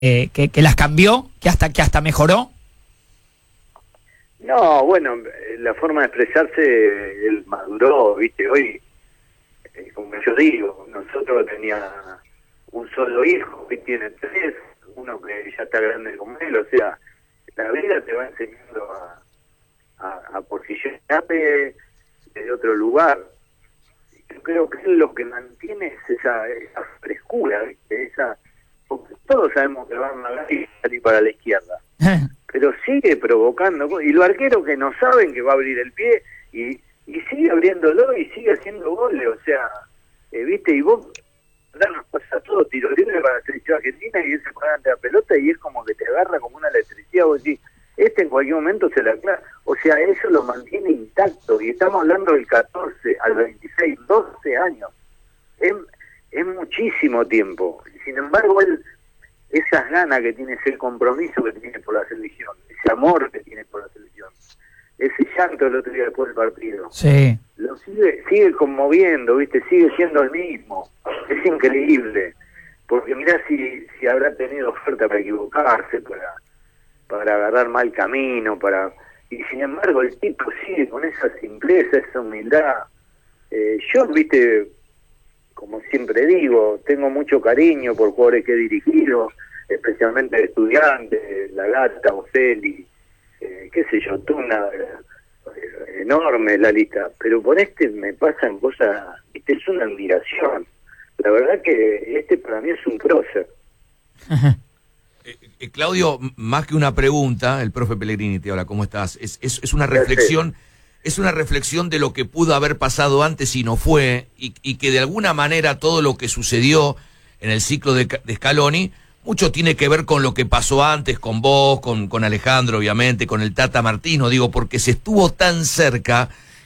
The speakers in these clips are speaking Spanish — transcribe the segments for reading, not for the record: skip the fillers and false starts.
que las cambió, que hasta mejoró? No, bueno, la forma de expresarse, él maduró, ¿viste? Hoy, como yo digo, nosotros tenía un solo hijo, hoy tiene 3, uno que ya está grande como él, o sea, la vida te va enseñando a posicionarte desde otro lugar. Yo creo que él lo que mantiene es esa frescura, ¿viste? Porque todos sabemos que van a dar y salir para la izquierda, pero sigue provocando, y los arqueros que no saben que va a abrir el pie, y sigue abriéndolo y sigue haciendo goles, o sea, ¿viste? Y vos nos pasa todo tiro libre para la selección argentina, y él se pone ante la pelota y es como que te agarra como una electricidad, vos decís, en cualquier momento se la clava, o sea, eso lo mantiene intacto, y estamos hablando del 14 al 26, 12 años, es muchísimo tiempo. Sin embargo, él, esas ganas que tiene, ese compromiso que tiene por la selección, ese amor que tiene por la selección, ese llanto el otro día después del partido, sí, lo sigue conmoviendo, ¿viste? Sigue siendo el mismo. Es increíble, porque mirá si habrá tenido oferta para equivocarse, para agarrar mal camino, y sin embargo el tipo sigue con esa simpleza, esa humildad. Yo, ¿viste? Como siempre digo, tengo mucho cariño por jugadores que he dirigido, especialmente de Estudiantes, La Gata, Ocelli, qué sé yo, Tuna, enorme la lista, pero por me pasan cosas, es una admiración. La verdad que para mí es un prócer. Claudio, más que una pregunta, el profe Pellegrini te habla, ¿cómo estás? Es una reflexión. Es una reflexión de lo que pudo haber pasado antes y no fue, y que de alguna manera todo lo que sucedió en el ciclo de Scaloni, mucho tiene que ver con lo que pasó antes, con vos, con Alejandro, obviamente, con el Tata Martino, digo, porque se estuvo tan cerca,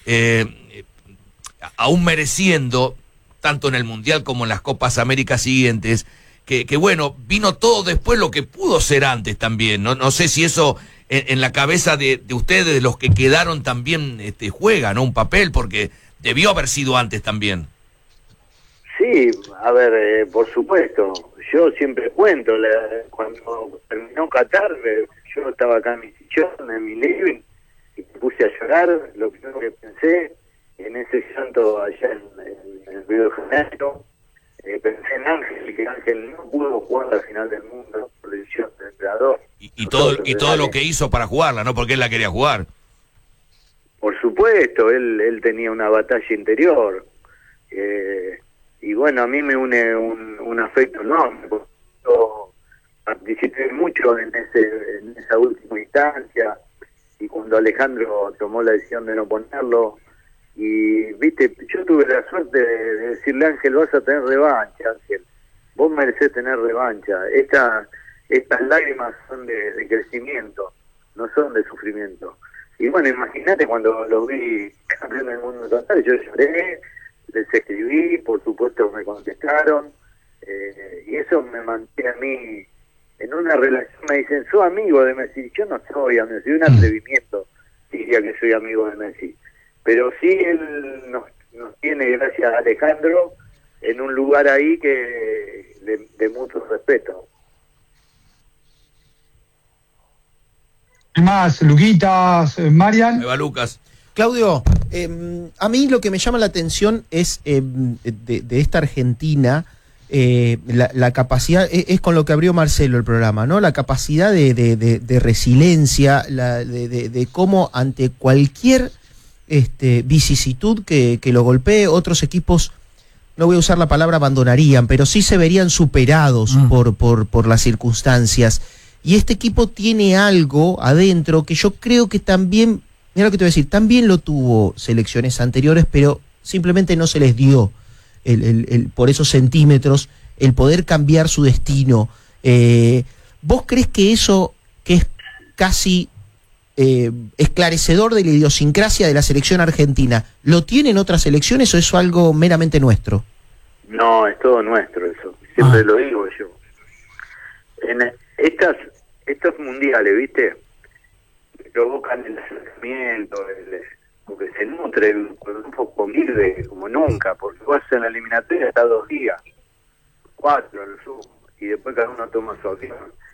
aún mereciendo, tanto en el Mundial como en las Copas Américas siguientes, que bueno, vino todo después lo que pudo ser antes también, no sé si eso en la cabeza de ustedes, de los que quedaron también juega, ¿no? Un papel, porque debió haber sido antes también. Sí, a ver, por supuesto, yo siempre cuento, cuando terminó Qatar, yo estaba acá en mi sillón, en mi living, y me puse a llorar, lo primero que pensé, en ese llanto allá en Río de Janeiro, pensé en Ángel, que Ángel no pudo jugar la final del mundo por decisión del entrenador. Y todo lo que hizo para jugarla, ¿no? Porque él la quería jugar. Por supuesto, él tenía una batalla interior. Y bueno, a mí me une un afecto enorme, porque yo participé mucho en esa última instancia, y cuando Alejandro tomó la decisión de no ponerlo, y viste, yo tuve la suerte de decirle, Ángel, vas a tener revancha, Ángel, vos merecés tener revancha, estas lágrimas son de crecimiento, no son de sufrimiento. Y bueno, imagínate cuando lo vi campeón del mundo total, yo lloré, les escribí, por supuesto me contestaron, y eso me mantiene a mí en una relación. Me dicen, ¿sos amigo de Messi? Yo no soy amigo, soy un atrevimiento, diría que soy amigo de Messi. Pero sí él nos tiene, gracias a Alejandro, en un lugar ahí que de mucho respeto. ¿Qué más, Luquitas, Marian? Ahí va Lucas. Claudio, a mí lo que me llama la atención es de esta Argentina, la capacidad, es con lo que abrió Marcelo el programa, ¿no? La capacidad de resiliencia, de cómo ante cualquier vicisitud que lo golpee, otros equipos, no voy a usar la palabra abandonarían, pero sí se verían superados por las circunstancias. Y este equipo tiene algo adentro que yo creo que también, mira lo que te voy a decir, también lo tuvo selecciones anteriores, pero simplemente no se les dio por esos centímetros el poder cambiar su destino. ¿Vos crees que eso, que es casi esclarecedor de la idiosincrasia de la selección argentina, lo tienen otras selecciones o es algo meramente nuestro? No, es todo nuestro eso, siempre lo digo yo. En estos mundiales, ¿viste? Provocan el acercamiento, porque se nutre el grupo, convive como nunca, porque vas en la eliminatoria hasta 2 días, 4 lo sumo. y después cada uno toma su acción.